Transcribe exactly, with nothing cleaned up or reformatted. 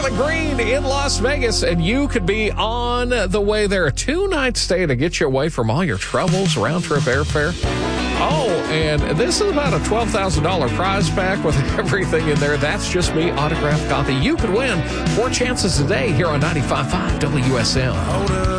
Soylent Green in Las Vegas, and you could be on the way there. A two-night stay to get you away from all your troubles, round-trip airfare. Oh, and this is about a twelve thousand dollars prize pack with everything in there. That's just me, autographed copy. You could win four chances a day here on ninety-five point five W S M.